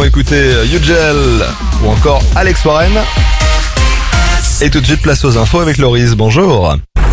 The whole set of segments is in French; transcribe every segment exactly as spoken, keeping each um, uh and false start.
écouter Ugel ou encore Alex Warren. Et tout de suite, place aux infos avec Loris. Bonjour.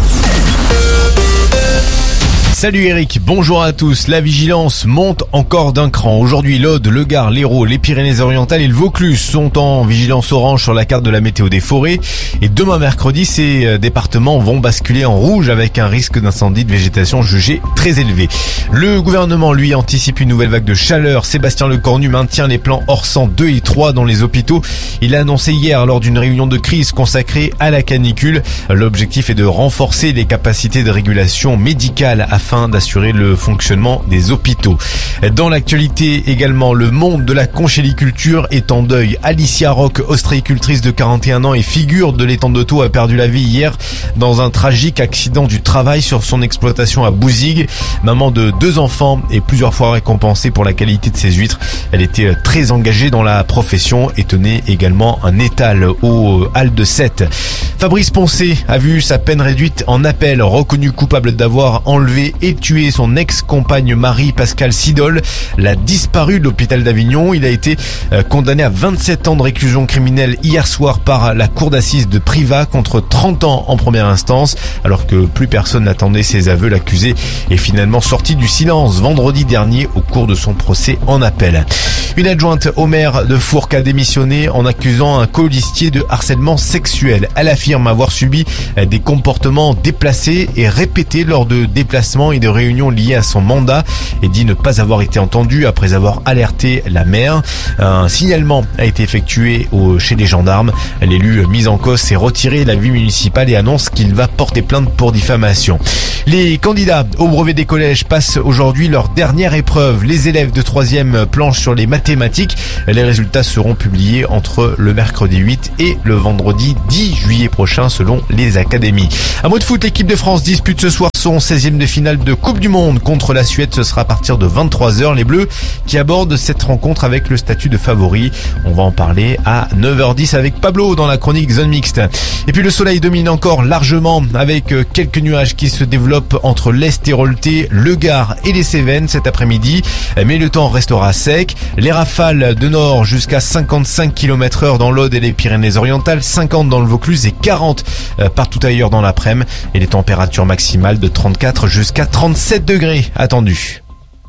Salut Eric, bonjour à tous. La vigilance monte encore d'un cran. Aujourd'hui, l'Aude, le Gard, l'Hérault, les Pyrénées-Orientales et le Vaucluse sont en vigilance orange sur la carte de la météo des forêts. Et demain mercredi, ces départements vont basculer en rouge avec un risque d'incendie de végétation jugé très élevé. Le gouvernement, lui, anticipe une nouvelle vague de chaleur. Sébastien Lecornu maintient les plans Orsan deux et trois dans les hôpitaux. Il a annoncé hier lors d'une réunion de crise consacrée à la canicule. L'objectif est de renforcer les capacités de régulation médicale afin d'assurer le fonctionnement des hôpitaux. Dans l'actualité également, le monde de la conchyliculture est en deuil. Alicia Roch, ostréicultrice de quarante et un ans et figure de l'étang de Thau, a perdu la vie hier dans un tragique accident du travail sur son exploitation à Bouzigues. Maman de deux enfants et plusieurs fois récompensée pour la qualité de ses huîtres. Elle était très engagée dans la profession et tenait également un étal au Halles de Sète. Fabrice Poncet a vu sa peine réduite en appel, reconnu coupable d'avoir enlevé et tué son ex-compagne Marie-Pascale Sidol, la disparue de l'hôpital d'Avignon. Il a été condamné à vingt-sept ans de réclusion criminelle hier soir par la cour d'assises de Privas contre trente ans en première instance. Alors que plus personne n'attendait ses aveux, l'accusé est finalement sorti du silence vendredi dernier au cours de son procès en appel. Une adjointe au maire de Fourques a démissionné en accusant un colistier de harcèlement sexuel. Elle affirme avoir subi des comportements déplacés et répétés lors de déplacements et de réunions liées à son mandat et dit ne pas avoir été entendue après avoir alerté la maire. Un signalement a été effectué au, chez les gendarmes. L'élu mis en cause s'est retiré de la vie municipale et annonce qu'il va porter plainte pour diffamation. Les candidats au brevet des collèges passent aujourd'hui leur dernière épreuve. Les élèves de troisième planchent sur les mathématiques. Les résultats seront publiés entre le mercredi huit et le vendredi dix juillet prochain selon les académies. Un mot de foot, l'équipe de France dispute ce soir son seizième de finale de Coupe du Monde contre la Suède. Ce sera à partir de vingt-trois heures. Les Bleus qui abordent cette rencontre avec le statut de favori. On va en parler à neuf heures dix avec Pablo dans la chronique Zone Mixte. Et puis le soleil domine encore largement avec quelques nuages qui se développent entre l'Est hérolté, le Gard et les Cévennes cet après-midi. Mais le temps restera sec. Les rafales de nord jusqu'à cinquante-cinq kilomètres heure dans l'Aude et les Pyrénées-Orientales, cinquante dans le Vaucluse et quarante partout ailleurs dans l'après-midi. Et les températures maximales de trente-quatre jusqu'à trente-sept degrés attendus.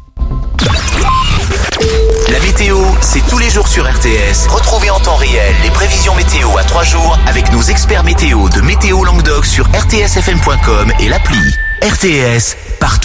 La météo, c'est tous les jours sur R T S. Retrouvez en temps réel les prévisions météo à trois jours avec nos experts météo de Météo Languedoc sur r t s f m point com et l'appli. R T S,